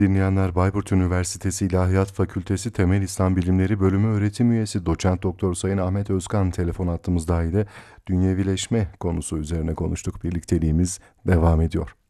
Dinleyenler, Bayburt Üniversitesi İlahiyat Fakültesi Temel İslam Bilimleri Bölümü öğretim üyesi Doçent Doktor Sayın Ahmet Özkan telefon attığımızdaydı. Dünyevileşme konusu üzerine konuştuk. Birlikteliğimiz devam ediyor.